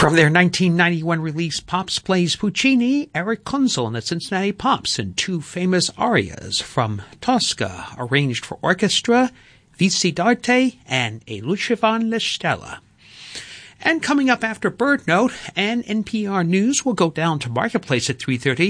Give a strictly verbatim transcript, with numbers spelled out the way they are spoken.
From their nineteen ninety-one release, Pops plays Puccini, Eric Kunzel and the Cincinnati Pops in two famous arias from Tosca, arranged for orchestra, Vici d'Arte, and A Luce van la Stella. And coming up after Bird Note and N P R News, we'll go down to Marketplace at three thirty.